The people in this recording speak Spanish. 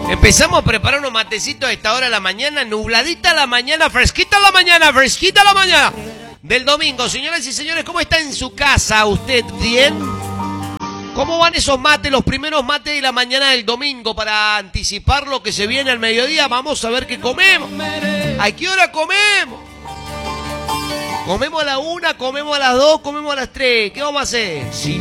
Empezamos a preparar unos matecitos a esta hora de la mañana, nubladita la mañana, fresquita la mañana, fresquita la mañana del domingo. Señoras y señores, ¿cómo está en su casa? ¿Usted bien? ¿Cómo van esos mates, los primeros mates de la mañana del domingo para anticipar lo que se viene al mediodía? Vamos a ver qué comemos. ¿A qué hora comemos? ¿Comemos a la 1, comemos a las 2, comemos a las 3? ¿Qué vamos a hacer?